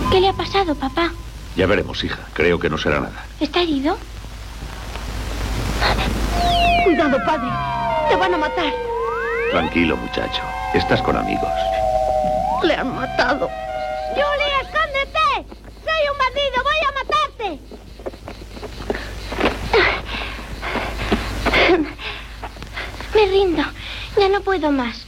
¿Qué le ha pasado, papá? Ya veremos, hija. Creo que no será nada. ¿Está herido? Cuidado, padre. Te van a matar. Tranquilo, muchacho. Estás con amigos. Le han matado. ¡Julie, escóndete! ¡Soy un bandido! ¡Voy a matarte! Me rindo. Ya no puedo más.